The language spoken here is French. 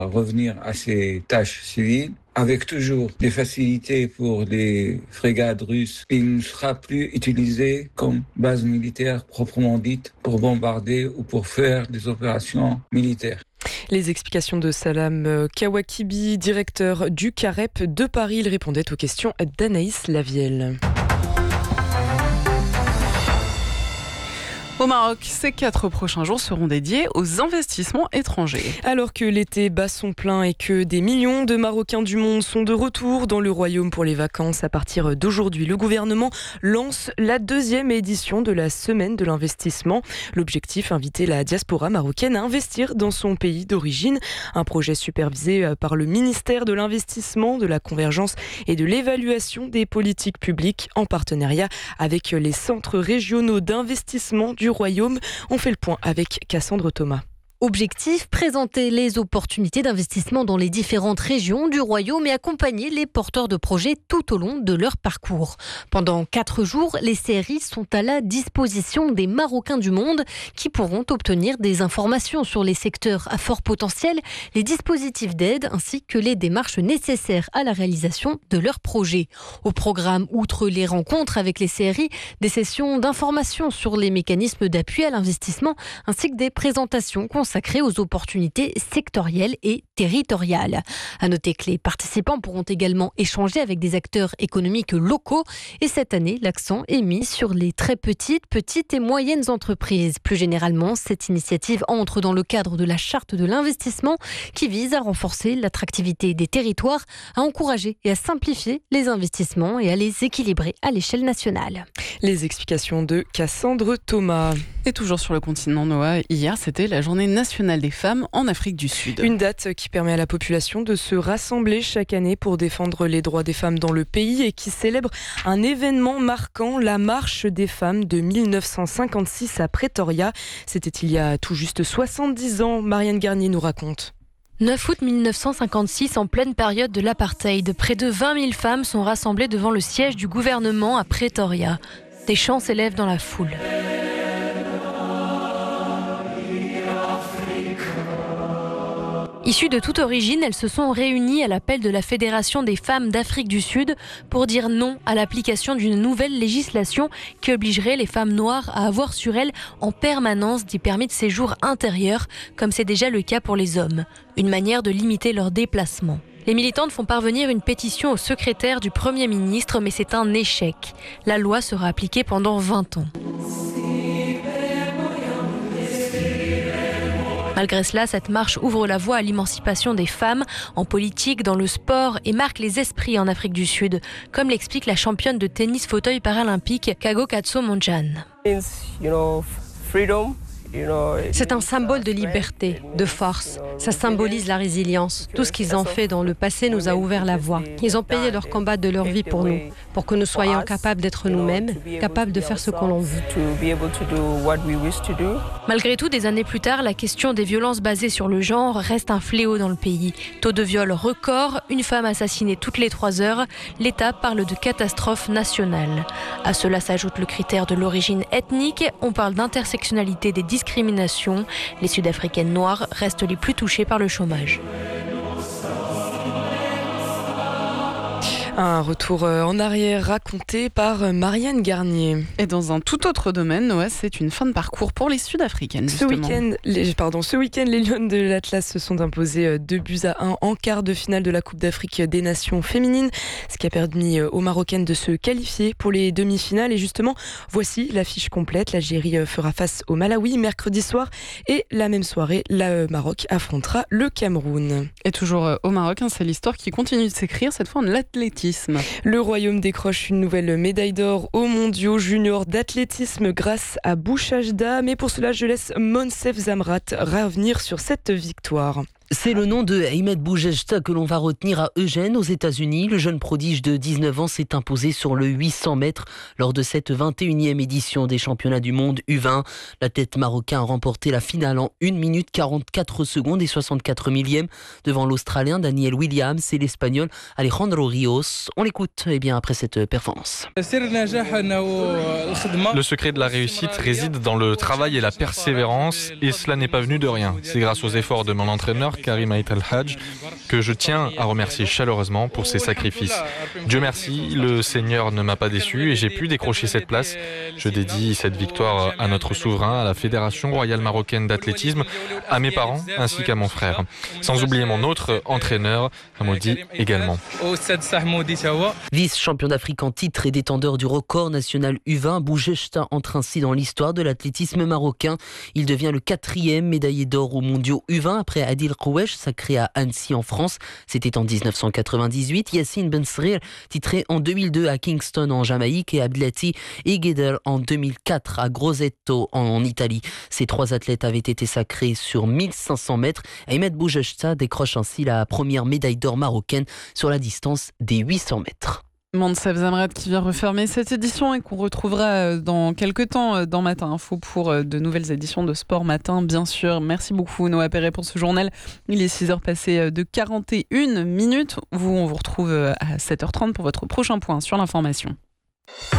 revenir à ses tâches civiles, avec toujours des facilités pour les frégates russes. Il ne sera plus utilisé comme base militaire proprement dite pour bombarder ou pour faire des opérations militaires. Les explications de Salam Kawakibi, directeur du CAREP de Paris. Il répondait aux questions d'Anaïs Lavielle. Au Maroc, ces 4 prochains jours seront dédiés aux investissements étrangers. Alors que l'été bat son plein et que des millions de Marocains du monde sont de retour dans le royaume pour les vacances, à partir d'aujourd'hui, le gouvernement lance la 2e édition de la semaine de l'investissement. L'objectif, inviter la diaspora marocaine à investir dans son pays d'origine. Un projet supervisé par le ministère de l'Investissement, de la Convergence et de l'Évaluation des politiques publiques en partenariat avec les centres régionaux d'investissement du Royaume. On fait le point avec Cassandre Thomas. Objectif, présenter les opportunités d'investissement dans les différentes régions du Royaume et accompagner les porteurs de projets tout au long de leur parcours. Pendant 4 jours, les CRI sont à la disposition des Marocains du monde qui pourront obtenir des informations sur les secteurs à fort potentiel, les dispositifs d'aide ainsi que les démarches nécessaires à la réalisation de leurs projets. Au programme, outre les rencontres avec les CRI, des sessions d'information sur les mécanismes d'appui à l'investissement ainsi que des présentations consacrées aux opportunités sectorielles et territoriales. À noter que les participants pourront également échanger avec des acteurs économiques locaux et cette année, l'accent est mis sur les très petites et moyennes entreprises. Plus généralement, cette initiative entre dans le cadre de la charte de l'investissement qui vise à renforcer l'attractivité des territoires, à encourager et à simplifier les investissements et à les équilibrer à l'échelle nationale. Les explications de Cassandre Thomas. Et toujours sur le continent, Noah, hier, c'était la journée nationale des femmes en Afrique du Sud. Une date qui permet à la population de se rassembler chaque année pour défendre les droits des femmes dans le pays et qui célèbre un événement marquant, la marche des femmes de 1956 à Pretoria. C'était il y a tout juste 70 ans. Marianne Garnier nous raconte. 9 août 1956, en pleine période de l'apartheid, près de 20 000 femmes sont rassemblées devant le siège du gouvernement à Pretoria. Des chants s'élèvent dans la foule. Issues de toute origine, elles se sont réunies à l'appel de la Fédération des femmes d'Afrique du Sud pour dire non à l'application d'une nouvelle législation qui obligerait les femmes noires à avoir sur elles en permanence des permis de séjour intérieurs, comme c'est déjà le cas pour les hommes. Une manière de limiter leurs déplacements. Les militantes font parvenir une pétition au secrétaire du Premier ministre, mais c'est un échec. La loi sera appliquée pendant 20 ans. Malgré cela, cette marche ouvre la voie à l'émancipation des femmes en politique, dans le sport et marque les esprits en Afrique du Sud, comme l'explique la championne de tennis fauteuil paralympique Kago Katso Monjan. C'est un symbole de liberté, de force. Ça symbolise la résilience. Tout ce qu'ils ont fait dans le passé nous a ouvert la voie. Ils ont payé leur combat de leur vie pour nous, pour que nous soyons capables d'être nous-mêmes, capables de faire ce qu'on veut. Malgré tout, des années plus tard, la question des violences basées sur le genre reste un fléau dans le pays. Taux de viol record, une femme assassinée toutes les 3 heures. L'État parle de catastrophe nationale. À cela s'ajoute le critère de l'origine ethnique. On parle d'intersectionnalité des discriminations. Les Sud-Africaines noires restent les plus touchées par le chômage. Un retour en arrière raconté par Marianne Garnier. Et dans un tout autre domaine, Noah, c'est une fin de parcours pour les Sud-Africaines, justement. Ce week-end, les Lions de l'Atlas se sont imposées 2-1 en quart de finale de la Coupe d'Afrique des Nations féminines, ce qui a permis aux Marocaines de se qualifier pour les demi-finales. Et justement, voici l'affiche complète. L'Algérie fera face au Malawi mercredi soir et la même soirée, le Maroc affrontera le Cameroun. Et toujours au Maroc, c'est l'histoire qui continue de s'écrire, cette fois en athlétisme. Le Royaume décroche une nouvelle médaille d'or aux mondiaux juniors d'athlétisme grâce à Bouchajda. Mais pour cela, je laisse Monsef Zamrat revenir sur cette victoire. C'est le nom de Ahmed Boujejta que l'on va retenir à Eugene, aux États-Unis. Le jeune prodige de 19 ans s'est imposé sur le 800 mètres lors de cette 21e édition des championnats du monde U20. L'athlète marocain a remporté la finale en 1 minute 44 secondes et 64 millièmes devant l'Australien Daniel Williams et l'Espagnol Alejandro Rios. On l'écoute après cette performance. Le secret de la réussite réside dans le travail et la persévérance, et cela n'est pas venu de rien. C'est grâce aux efforts de mon entraîneur Karim Ait Al-Hajj, que je tiens à remercier chaleureusement pour ses sacrifices. Dieu merci, le Seigneur ne m'a pas déçu et j'ai pu décrocher cette place. Je dédie cette victoire à notre souverain, à la Fédération royale marocaine d'athlétisme, à mes parents ainsi qu'à mon frère. Sans oublier mon autre entraîneur, Hamoudi également. Vice-champion d'Afrique en titre et détenteur du record national U20, Boujeshta entre ainsi dans l'histoire de l'athlétisme marocain. Il devient le 4e médaillé d'or aux mondiaux U20 après Adil Kouesh, sacré à Annecy en France. C'était en 1998. Yassine Bensrir, titré en 2002 à Kingston en Jamaïque, et Abdelati Egeder en 2004 à Grosseto en Italie. Ces 3 athlètes avaient été sacrés sur 1500 mètres. Ahmed Boujeshta décroche ainsi la première médaille d'or marocaine sur la distance des 800 mètres. Mansef Zamrat qui vient refermer cette édition et qu'on retrouvera dans quelques temps dans Matin Info pour de nouvelles éditions de Sport Matin, bien sûr. Merci beaucoup Noah Perret pour ce journal. Il est 6h passées de 41 minutes. On vous retrouve à 7h30 pour votre prochain point sur l'information.